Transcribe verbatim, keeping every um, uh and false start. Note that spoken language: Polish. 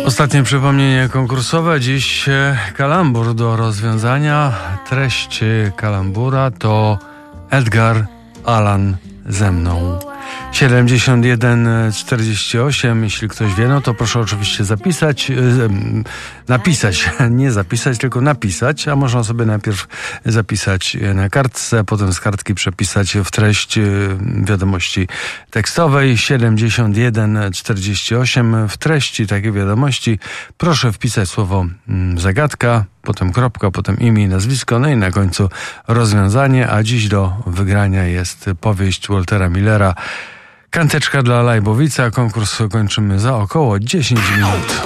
Ostatnie przypomnienie konkursowe. Dziś kalambur do rozwiązania. Treść kalambura to Edgar Allan ze mną. siedemdziesiąt jeden czterdzieści osiem. Jeśli ktoś wie, no to proszę oczywiście zapisać, napisać, nie zapisać, tylko napisać, a można sobie najpierw zapisać na kartce, potem z kartki przepisać w treść wiadomości tekstowej. siedemdziesiąt jeden czterdzieści osiem. W treści takiej wiadomości proszę wpisać słowo zagadka, potem kropka, potem imię i nazwisko, no i na końcu rozwiązanie, a dziś do wygrania jest powieść Waltera Millera Kanteczka dla Lajbowica. Konkurs kończymy za około dziesięć minut.